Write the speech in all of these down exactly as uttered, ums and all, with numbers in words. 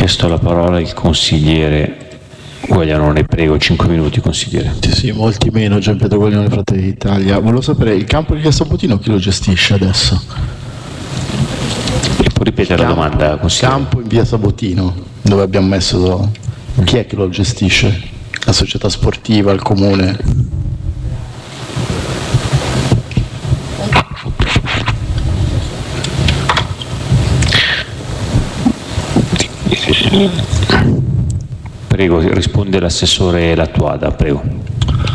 chiesto la parola il consigliere Guaglianone, prego, cinque minuti consigliere. Sì, sì, molti meno. Gianpietro Guaglianone, Fratelli d'Italia. Volevo sapere, il campo di via Sabotino chi lo gestisce adesso? E può ripetere campo, la domanda, consigliere? Campo in via Sabotino, dove abbiamo messo, chi è che lo gestisce? La società sportiva, il comune? Prego, risponde l'assessore Lattuada, prego.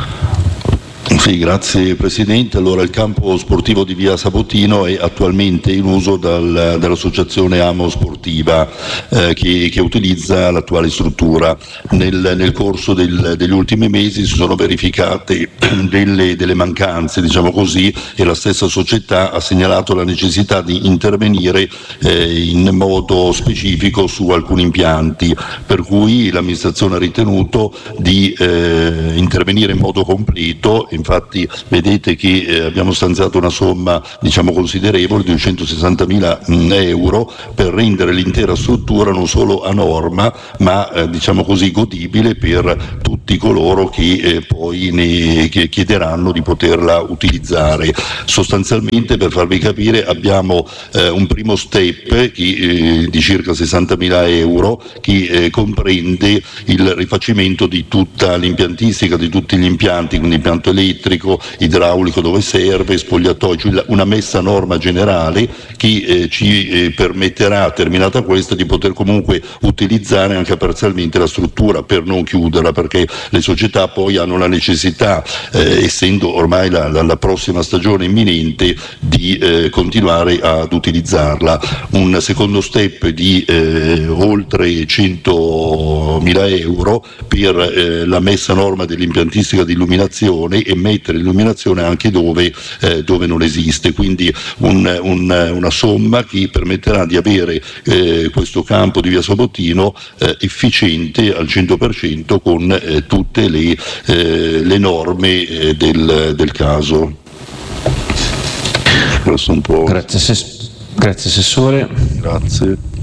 Sì, grazie Presidente. Allora, il campo sportivo di via Sabotino è attualmente in uso dal, dall'associazione Amo Sportiva eh, che, che utilizza l'attuale struttura. Nel, nel corso del, degli ultimi mesi si sono verificate delle, delle mancanze, diciamo così, e la stessa società ha segnalato la necessità di intervenire eh, in modo specifico su alcuni impianti, per cui l'amministrazione ha ritenuto di eh, intervenire in modo completo. Infatti vedete che eh, abbiamo stanziato una somma, diciamo, considerevole di duecentosessantamila euro per rendere l'intera struttura non solo a norma ma eh, diciamo così godibile per tutti coloro che eh, poi ne che chiederanno di poterla utilizzare. Sostanzialmente, per farvi capire, abbiamo eh, un primo step che, eh, di circa sessantamila euro che eh, comprende il rifacimento di tutta l'impiantistica, di tutti gli impianti, quindi impianto elettrico, idraulico dove serve, spogliatoi, cioè una messa a norma generale che eh, ci eh, permetterà, terminata questa, di poter comunque utilizzare anche parzialmente la struttura per non chiuderla, perché le società poi hanno la necessità, eh, essendo ormai la, la, la prossima stagione imminente, di eh, continuare ad utilizzarla. Un secondo step di eh, oltre centomila euro per eh, la messa a norma dell'impiantistica di illuminazione e mettere l'illuminazione anche dove, eh, dove non esiste, quindi un, un, una somma che permetterà di avere eh, questo campo di via Sabotino eh, efficiente al cento per cento con eh, tutte le, eh, le norme eh, del, del caso. Questo un po'. Grazie, Grazie Assessore. Grazie.